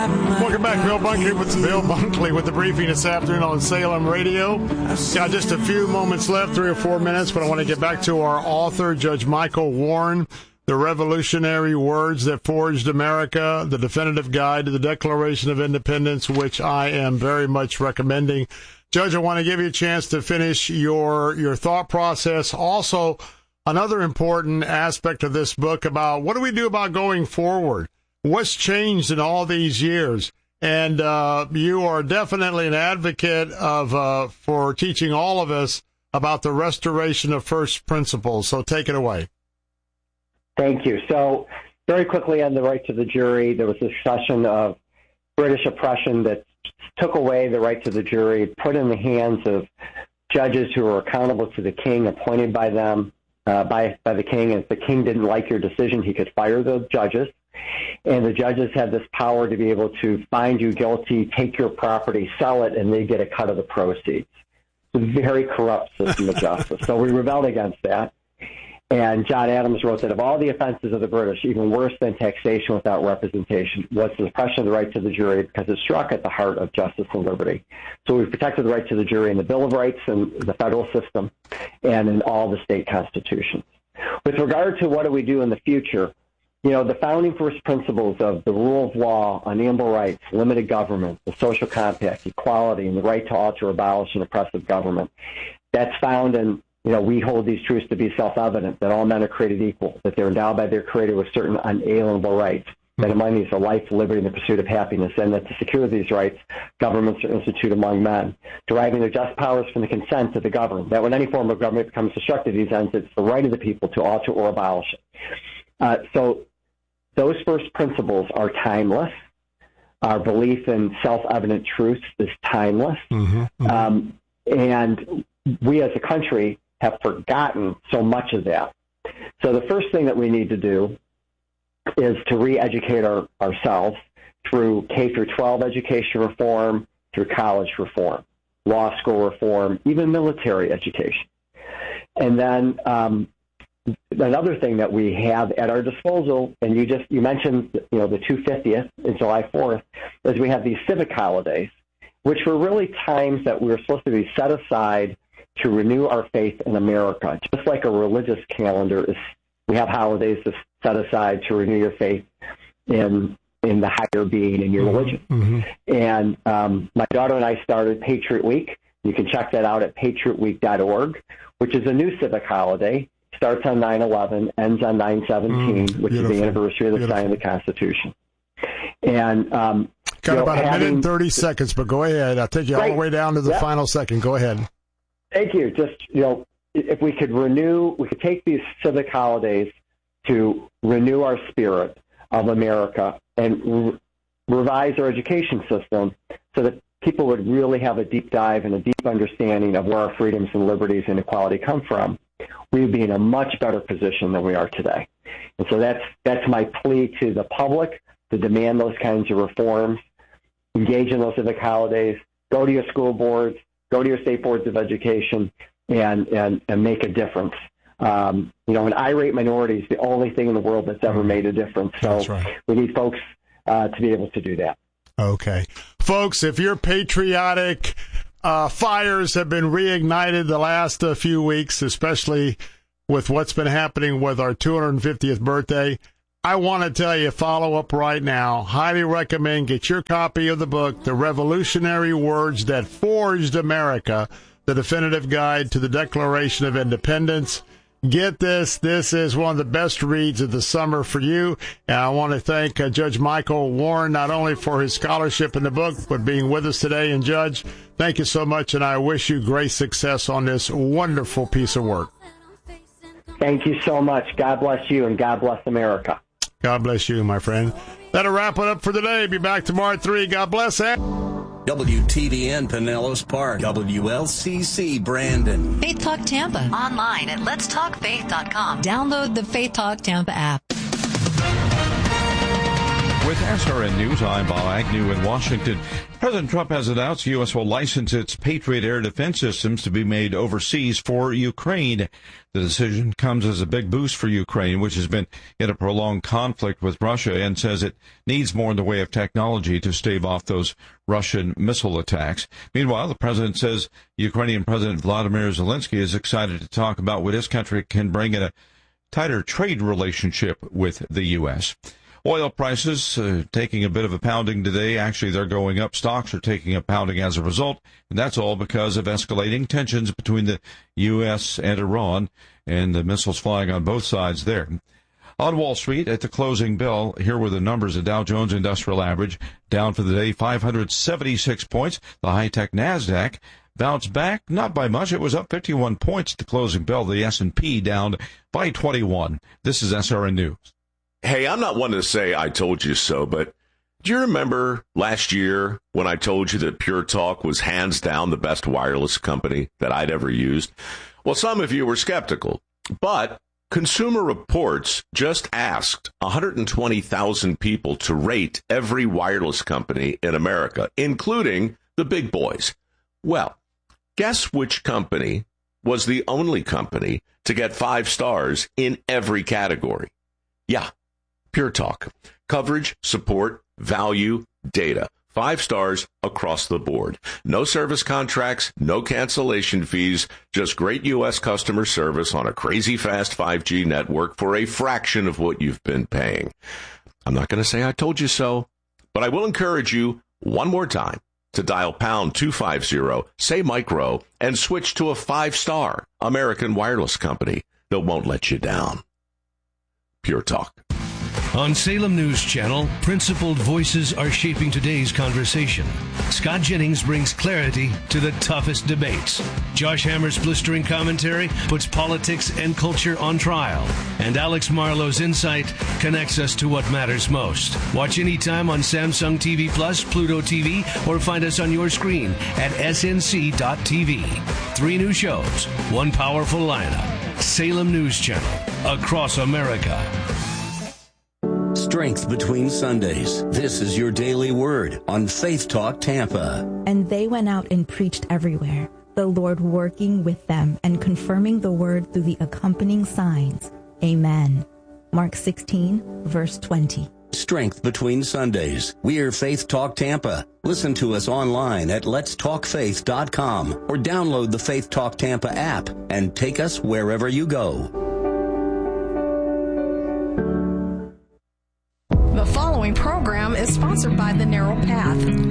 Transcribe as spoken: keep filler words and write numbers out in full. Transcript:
Welcome back, Bill Bunkley with Bill Bunkley with the briefing this afternoon on Salem Radio. Got just a few moments left, three or four minutes, but I want to get back to our author, Judge Michael Warren, The Revolutionary Words That Forged America, the definitive guide to the Declaration of Independence, which I am very much recommending. Judge, I want to give you a chance to finish your your thought process. Also, another important aspect of this book about what do we do about going forward? What's changed in all these years? And uh, you are definitely an advocate of uh, for teaching all of us about the restoration of first principles. So take it away. Thank you. So very quickly on the right to the jury, there was a discussion of British oppression that took away the right to the jury, put in the hands of judges who were accountable to the king, appointed by them, uh, by, by the king. And if the king didn't like your decision, he could fire those judges. And the judges had this power to be able to find you guilty, take your property, sell it, and they get a cut of the proceeds. It's a very corrupt system of justice. So we rebelled against that. And John Adams wrote that of all the offenses of the British, even worse than taxation without representation was the suppression of the right to the jury, because it struck at the heart of justice and liberty. So we protected the right to the jury in the Bill of Rights and the federal system and in all the state constitutions. With regard to what do we do in the future, you know, the founding first principles of the rule of law, unalienable rights, limited government, the social compact, equality, and the right to alter or abolish an oppressive government, that's found in, you know, we hold these truths to be self-evident, that all men are created equal, that they're endowed by their Creator with certain unalienable rights, that among these are life, liberty, and the pursuit of happiness, and that to secure these rights, governments are instituted among men, deriving their just powers from the consent of the governed, that when any form of government becomes destructive of these ends, it's the right of the people to alter or abolish it. Uh, so those first principles are timeless. Our belief in self-evident truths is timeless. Mm-hmm, mm-hmm. Um, and we as a country have forgotten so much of that. So the first thing that we need to do is to re-educate our, ourselves through K through twelve education reform, through college reform, law school reform, even military education. And then um, another thing that we have at our disposal, and you just you mentioned, you know, the two hundred fiftieth and July fourth, is we have these civic holidays, which were really times that we were supposed to be set aside to renew our faith in America. Just like a religious calendar is, we have holidays to set aside to renew your faith in in the higher being in your mm-hmm. religion. Mm-hmm. And um, my daughter and I started Patriot Week. You can check that out at patriot week dot org, which is a new civic holiday. Starts on nine eleven, ends on nine seventeen, mm, which is the anniversary of the Beautiful. signing of the Constitution. And um, got you know, about a having, minute and thirty seconds, but go ahead. I'll take you right. all the way down to the yep. final second. Go ahead. Thank you. Just, you know, if we could renew, we could take these civic holidays to renew our spirit of America and re- revise our education system so that people would really have a deep dive and a deep understanding of where our freedoms and liberties and equality come from, we would be in a much better position than we are today. And so that's that's my plea to the public, to demand those kinds of reforms, engage in those civic holidays, go to your school boards, go to your state boards of education, and, and, and make a difference. Um, you know, an irate minority is the only thing in the world that's ever made a difference. So right. we need folks uh, to be able to do that. Okay. Folks, if you're patriotic, uh, fires have been reignited the last uh, few weeks, especially with what's been happening with our two hundred fiftieth birthday. I want to tell you, follow up right now. Highly recommend get your copy of the book, The Revolutionary Words That Forged America, the definitive guide to the Declaration of Independence. Get this. This is one of the best reads of the summer for you. And I want to thank uh, Judge Michael Warren, not only for his scholarship in the book, but being with us today. And, Judge, thank you so much, and I wish you great success on this wonderful piece of work. Thank you so much. God bless you, and God bless America. God bless you, my friend. That'll wrap it up for today. Be back tomorrow at three. God bless. W T V N Pinellas Park, W L C C Brandon. Faith Talk Tampa. Online at lets talk faith dot com. Download the Faith Talk Tampa app. With S R N News, I'm Bob Agnew in Washington. President Trump has announced the U S will license its Patriot air defense systems to be made overseas for Ukraine. The decision comes as a big boost for Ukraine, which has been in a prolonged conflict with Russia and says it needs more in the way of technology to stave off those Russian missile attacks. Meanwhile, the president says Ukrainian President Vladimir Zelensky is excited to talk about what his country can bring in a tighter trade relationship with the U S. Oil prices uh, taking a bit of a pounding today. Actually, they're going up. Stocks are taking a pounding as a result, and that's all because of escalating tensions between the U S and Iran and the missiles flying on both sides there. On Wall Street, at the closing bell, here were the numbers. The Dow Jones Industrial Average down for the day, five hundred seventy-six points. The high-tech NASDAQ bounced back, not by much. It was up fifty-one points at the closing bell. The S and P down by twenty-one. This is S R N News. Hey, I'm not one to say I told you so, but do you remember last year when I told you that Pure Talk was hands down the best wireless company that I'd ever used? Well, some of you were skeptical, but Consumer Reports just asked one hundred twenty thousand people to rate every wireless company in America, including the big boys. Well, guess which company was the only company to get five stars in every category? Yeah. Pure Talk. Coverage, support, value, data. Five stars across the board. No service contracts, no cancellation fees, just great U S customer service on a crazy fast five G network for a fraction of what you've been paying. I'm not going to say I told you so, but I will encourage you one more time to dial pound two fifty, say micro, and switch to a five-star American wireless company that won't let you down. Pure Talk. On Salem News Channel, principled voices are shaping today's conversation. Scott Jennings brings clarity to the toughest debates. Josh Hammer's blistering commentary puts politics and culture on trial. And Alex Marlowe's insight connects us to what matters most. Watch anytime on Samsung T V Plus, Pluto T V, or find us on your screen at S N C dot T V. Three new shows, one powerful lineup. Salem News Channel, across America. Strength between Sundays. This is your daily word on Faith Talk Tampa. And they went out and preached everywhere, the Lord working with them and confirming the word through the accompanying signs. Amen. Mark sixteen, verse twenty. Strength between Sundays. We're Faith Talk Tampa. Listen to us online at lets talk faith dot com or download the Faith Talk Tampa app and take us wherever you go. The following program is sponsored by The Narrow Path.